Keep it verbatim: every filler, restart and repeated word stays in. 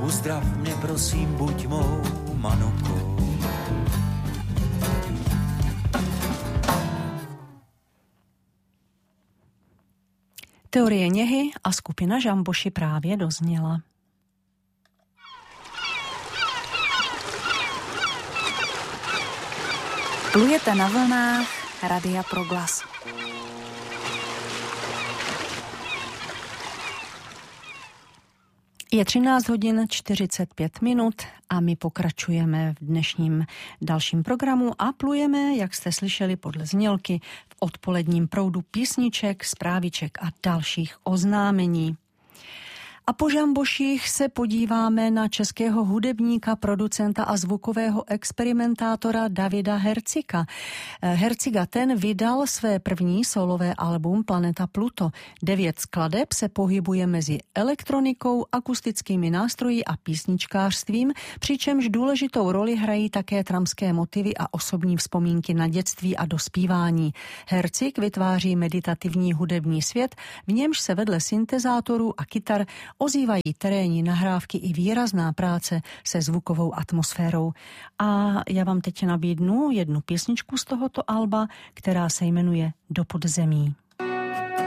uzdrav mě prosím, buď mou manukou. Teorie něhy a skupina Žamboši právě dozněla. Plujete na vlnách Radia Proglas. Je třináct hodin čtyřicet pět minut a my pokračujeme v dnešním dalším programu a plujeme, jak jste slyšeli podle znělky, v odpoledním proudu písniček, zpráviček a dalších oznámení. A po Žamboších se podíváme na českého hudebníka, producenta a zvukového experimentátora Davida Hercika. Herciga ten vydal své první solové album Planeta Pluto. Devět skladeb se pohybuje mezi elektronikou, akustickými nástroji a písničkářstvím, přičemž důležitou roli hrají také tramské motivy a osobní vzpomínky na dětství a dospívání. Hercik vytváří meditativní hudební svět, v němž se vedle syntezátorů a kytar ozývají terénní nahrávky i výrazná práce se zvukovou atmosférou. A já vám teď nabídnu jednu písničku z tohoto alba, která se jmenuje Do podzemí.